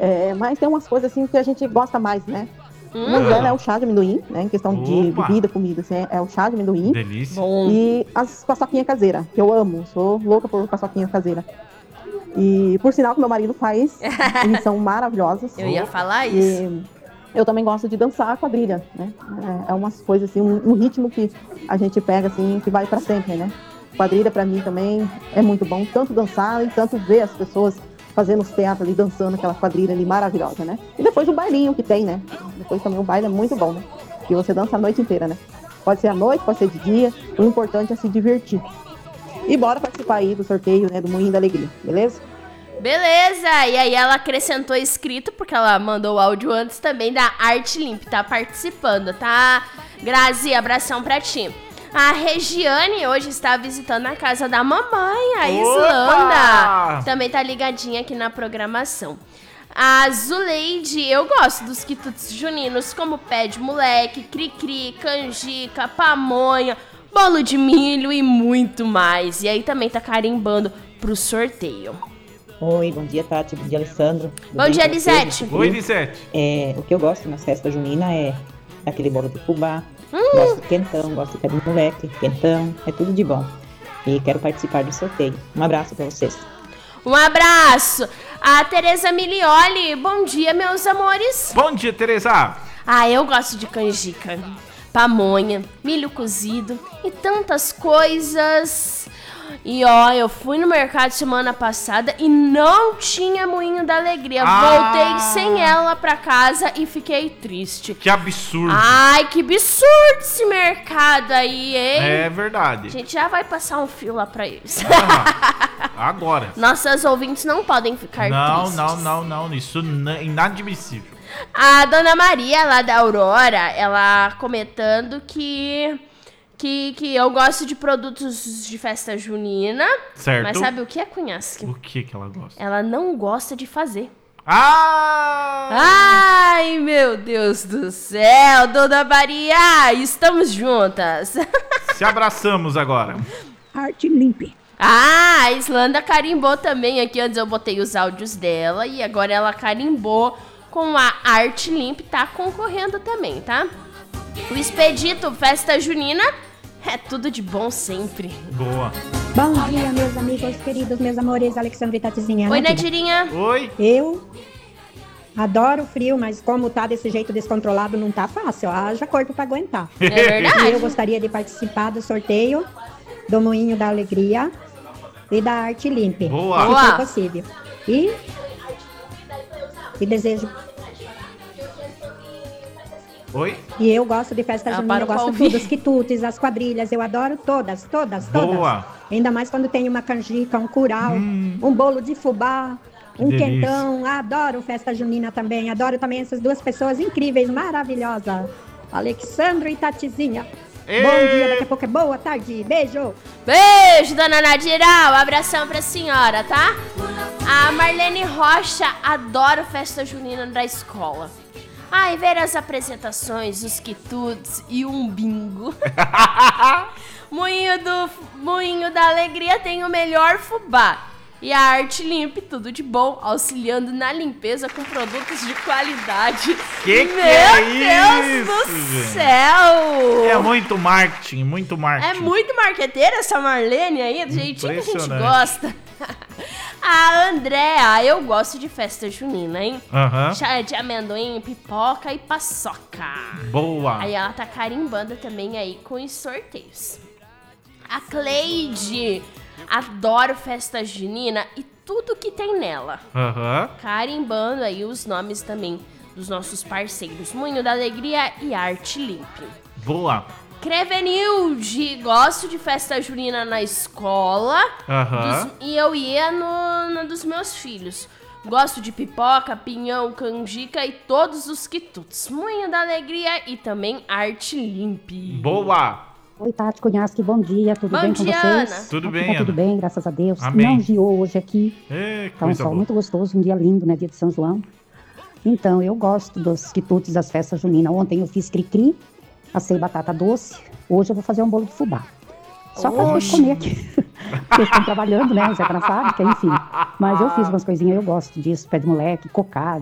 Mas tem umas coisas assim que a gente gosta mais, né? Uma delas é o chá de amendoim, né? Em questão de bebida, comida, assim, é o chá de amendoim. Delícia. Bom. E as paçoquinhas caseiras, que eu amo. Sou louca por paçoquinha caseira. E por sinal que meu marido faz, eles são maravilhosos. Eu ia falar isso. E eu também gosto de dançar a quadrilha, né? É umas coisas assim, um ritmo que a gente pega assim, que vai pra sempre, né? Quadrilha pra mim também é muito bom, tanto dançar e tanto ver as pessoas fazendo os teatros ali, dançando aquela quadrilha ali maravilhosa, né? E depois o bailinho que tem, né? Depois também o baile é muito bom, né? Porque você dança a noite inteira, né? Pode ser à noite, pode ser de dia, o importante é se divertir. E bora participar aí do sorteio, né, do Moinho da Alegria, beleza? Beleza, e aí ela acrescentou escrito, porque ela mandou o áudio antes também da Arte Limp, tá participando, tá? Grazi, abração pra ti. A Regiane hoje está visitando a casa da mamãe, a Islanda. Também tá ligadinha aqui na programação. A Zuleide, eu gosto dos quitutes juninos, como pé de moleque, cri-cri, canjica, pamonha, bolo de milho e muito mais. E aí também tá carimbando pro sorteio. Oi, bom dia, Tati. Bom dia, Alessandro. Bom dia, Lisete. Oi, Lisete. O que eu gosto nas festas juninas é aquele bolo de fubá. Gosto de quentão, gosto de pé de moleque, quentão, é tudo de bom. E quero participar do sorteio. Um abraço pra vocês. Um abraço. A Tereza Milioli, bom dia, meus amores. Bom dia, Tereza. Eu gosto de canjica, pamonha, milho cozido e tantas coisas. E ó, eu fui no mercado semana passada e não tinha Moinho da Alegria. Voltei sem ela pra casa e fiquei triste. Que absurdo. Ai, que absurdo esse mercado aí, hein? É verdade. A gente já vai passar um fio lá pra eles. Agora. Nossas ouvintes não podem ficar tristes. Não. Isso é inadmissível. A Dona Maria, lá da Aurora, ela comentando que eu gosto de produtos de festa junina. Certo. Mas sabe o que é, Cunhasque? O que ela gosta? Ela não gosta de fazer. Ai, meu Deus do céu, Dona Maria, estamos juntas. Se abraçamos agora. Arte Limp. A Islanda carimbou também aqui. Antes eu botei os áudios dela e agora ela carimbou com a Arte Limp. Tá concorrendo também, tá? O Expedito, festa junina, é tudo de bom sempre. Boa. Bom dia, meus amigos queridos, meus amores, Alexandre e Tatizinha. Oi, Nadirinha. Oi. Eu adoro frio, mas como tá desse jeito descontrolado, não tá fácil. Haja corpo pra aguentar. É verdade. E eu gostaria de participar do sorteio do Moinho da Alegria e da Arte Limp. Boa. Se for possível. E desejo... Oi? E eu gosto de festa junina, eu gosto tudo, os quitutes, as quadrilhas, eu adoro todas. Boa. Ainda mais quando tem uma canjica, um curau, um bolo de fubá, um delícia. Quentão. Adoro festa junina também, adoro também essas duas pessoas incríveis, maravilhosas. Alexandre e Tatizinha. Bom dia, daqui a pouco é boa tarde, beijo. Beijo, Dona Nadira, um abração pra senhora, tá? A Marlene Rocha adora festa junina da escola. E ver as apresentações, os quitutes e um bingo. Moinho da Alegria tem o melhor fubá. E a Arte Limp, tudo de bom, auxiliando na limpeza com produtos de qualidade. Meu Deus do céu! É muito marketing, muito marketing. É muito marqueteira essa Marlene aí, do jeitinho que a gente gosta. A Andréa, eu gosto de festa junina, hein? Chá de amendoim, pipoca e paçoca. Boa. Aí ela tá carimbando também aí com os sorteios. A Cleide, adoro festa junina e tudo que tem nela. Carimbando aí os nomes também dos nossos parceiros. Moinho da Alegria e Arte Limp. Boa. Crevenilde, gosto de festa junina na escola. E eu ia no dos meus filhos. Gosto de pipoca, pinhão, canjica e todos os quitutes. Moinho da Alegria e também Arte Limp. Boa! Oi, Tati Cunhasque, bom dia, tudo bem com vocês? Ana. Tudo aqui bem, tá Ana. tudo bem, graças a Deus. Amém. Não geou hoje aqui. Tá um sol muito gostoso, um dia lindo, né, dia de São João. Então, eu gosto dos quitutes das festas juninas. Ontem eu fiz cri-cri, assei batata doce. Hoje eu vou fazer um bolo de fubá. Só pra depois comer aqui. Porque estão trabalhando, né? Já tá na fábrica, enfim. Mas eu fiz umas coisinhas, eu gosto disso. Pé de moleque, cocada.